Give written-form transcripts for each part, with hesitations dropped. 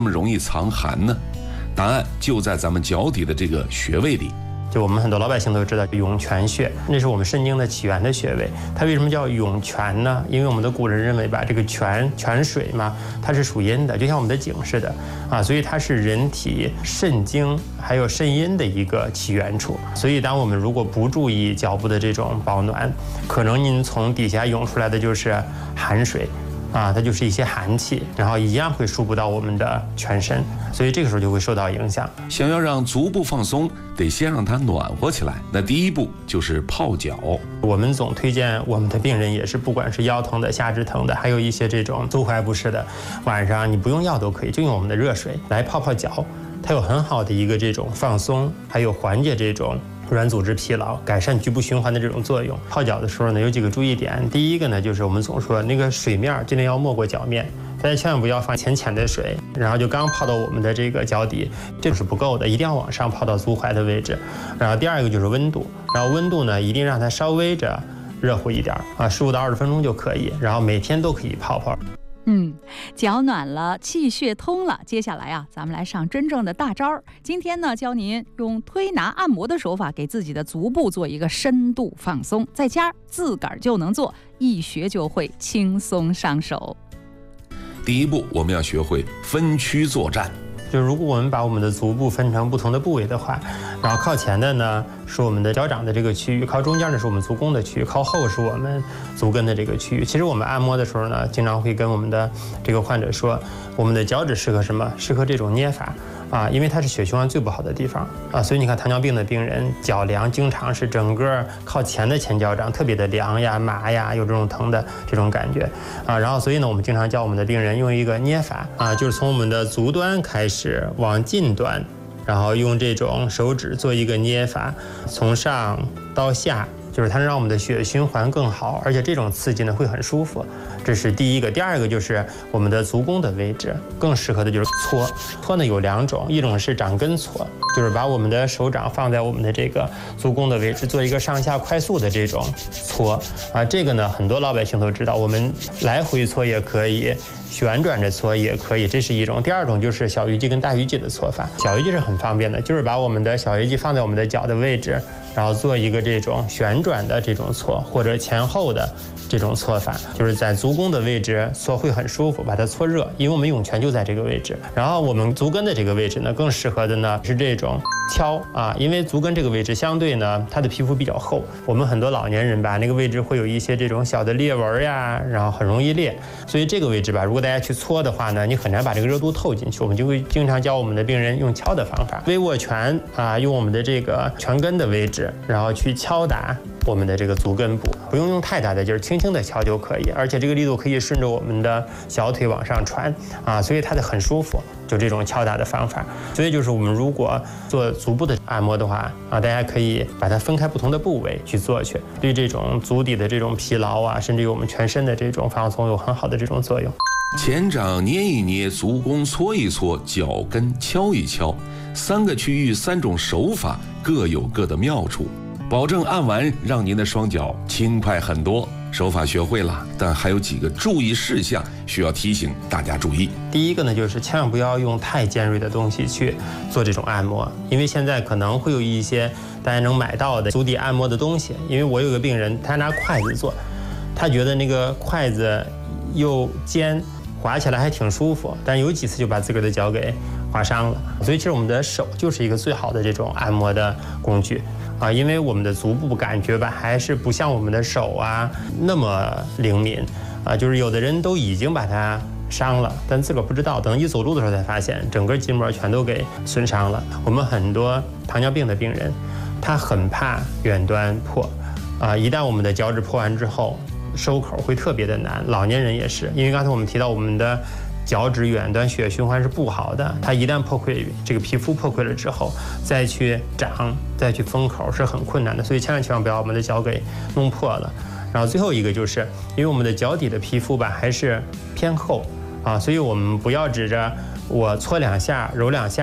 么容易藏寒呢？答案就在咱们脚底的这个穴位里。 就我们很多老百姓都知道涌泉穴，那是我们肾经的起源的穴位。它为什么叫涌泉呢？因为我们的古人认为吧，这个泉水嘛，它是属阴的，就像我们的井似的啊，所以它是人体肾经还有肾阴的一个起源处。所以当我们如果不注意脚部的这种保暖，可能您从底下涌出来的就是寒水。啊，它就是一些寒气，然后一样会输布到我们的全身，所以这个时候就会受到影响。 想要让足部放松，得先让它暖和起来。那第一步就是泡脚。 我们总推荐我们的病人也是，不管是腰疼的、下肢疼的，还有一些这种足踝不适的，晚上你不用药都可以，就用我们的热水来泡泡脚，它有很好的一个这种放松，还有缓解这种软组织疲劳，改善局部循环的这种作用。泡脚的时候呢，有几个注意点。第一个呢，就是我们总说那个水面尽量要没过脚面，大家千万不要放浅的水，然后就刚泡到我们的这个脚底，这是不够的，一定要往上泡到足踝的位置。然后第二个就是温度，然后温度呢一定让它稍微着热乎一点啊，15到20分钟就可以，然后每天都可以泡泡。 脚暖了，气血通了，接下来咱们来上真正的大招。今天呢，教您用推拿按摩的手法，给自己的足部做一个深度放松，在家自个儿就能做，一学就会，轻松上手。 第一步，我们要学会分区作战。 就如果我们把我们的足部分成不同的部位的话，然后靠前的呢是我们的脚掌的这个区域，靠中间呢是我们足弓的区域，靠后是我们足跟的这个区域。其实我们按摩的时候呢，经常会跟我们的这个患者说，我们的脚趾适合什么？适合这种捏法啊，因为它是血循环最不好的地方啊，所以你看糖尿病的病人脚凉，经常是整个靠前的前脚掌特别的凉呀、麻呀，有这种疼的这种感觉啊。然后所以呢，我们经常教我们的病人用一个捏法啊，就是从我们的足端开始往近端，然后用这种手指做一个捏法，从上到下，就是它让我们的血循环更好，而且这种刺激呢会很舒服。这是第一个。第二个就是我们的足弓的位置，更适合的就是搓。搓呢有2种，一种是掌根搓，就是把我们的手掌放在我们的这个足弓的位置，做一个上下快速的这种搓啊。这个呢很多老百姓都知道，我们来回搓也可以，旋转着搓也可以，这是一种。第二种就是小鱼际跟大鱼际的搓法。小鱼际是很方便的，就是把我们的小鱼际放在我们的脚的位置，然后做一个这种旋转的这种搓，或者前后的这种搓法，就是在足弓的位置搓会很舒服，把它搓热，因为我们涌泉就在这个位置。然后我们足跟的这个位置呢，更适合的呢是这种敲啊，因为足跟这个位置相对呢，它的皮肤比较厚，我们很多老年人吧，那个位置会有一些这种小的裂纹呀，然后很容易裂，所以这个位置吧，如果大家去搓的话呢，你很难把这个热度透进去。我们就会经常教我们的病人用敲的方法，微握拳啊，用我们的这个拳根的位置，然后去敲打我们的这个足跟部，不用太大的劲儿，轻轻的敲就可以，而且这个力度可以顺着我们的小腿往上传啊，所以它的很舒服，就这种敲打的方法。所以就是我们如果做足部的按摩的话啊，大家可以把它分开不同的部位去做去，对这种足底的这种疲劳啊，甚至于我们全身的这种放松有很好的这种作用。 前掌捏一捏，足弓搓一搓，脚跟敲一敲，3个区域3种手法各有各的妙处，保证按完让您的双脚轻快很多。手法学会了，但还有几个注意事项需要提醒大家注意。 第一个呢，就是千万不要用太尖锐的东西去做这种按摩，因为现在可能会有一些大家能买到的足底按摩的东西。因为我有个病人，他拿筷子做，他觉得那个筷子又尖，划起来还挺舒服，但有几次就把自个儿的脚给划伤了。所以其实我们的手就是一个最好的这种按摩的工具啊，因为我们的足部感觉吧，还是不像我们的手啊那么灵敏啊，就是有的人都已经把它伤了，但自个儿不知道，等一走路的时候才发现整个筋膜全都给损伤了。我们很多糖尿病的病人，他很怕远端破啊，一旦我们的脚趾破完之后，收口会特别的难。老年人也是，因为刚才我们提到我们的脚趾远端血液循环是不好的，它一旦破溃，这个皮肤破溃了之后，再去长再去封口是很困难的，所以千万不要把我们的脚给弄破了。然后最后一个就是因为我们的脚底的皮肤吧还是偏厚啊，所以我们不要指着我搓2下揉2下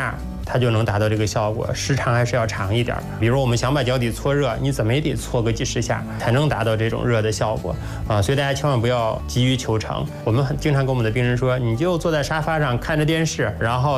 它就能达到这个效果，时长还是要长一点。比如我们想把脚底搓热，你怎么也得搓个几十下才能达到这种热的效果啊！所以大家千万不要急于求成。我们经常跟我们的病人说，你就坐在沙发上看着电视，然后